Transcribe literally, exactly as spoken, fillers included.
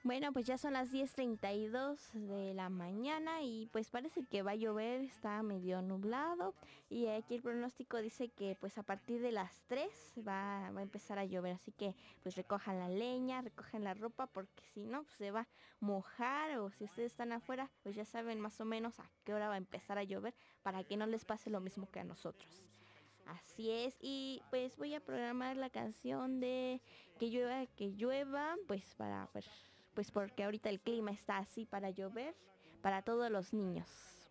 Bueno, pues ya son las diez treinta y dos de la mañana y pues parece que va a llover, está medio nublado y aquí el pronóstico dice que pues a partir de las tres va, va a empezar a llover, así que pues recojan la leña, recojan la ropa porque si no pues se va a mojar o si ustedes están afuera pues ya saben más o menos a qué hora va a empezar a llover para que no les pase lo mismo que a nosotros. Así es, y pues voy a programar la canción de que llueva, que llueva, pues para, pues, pues porque ahorita el clima está así para llover, para todos los niños.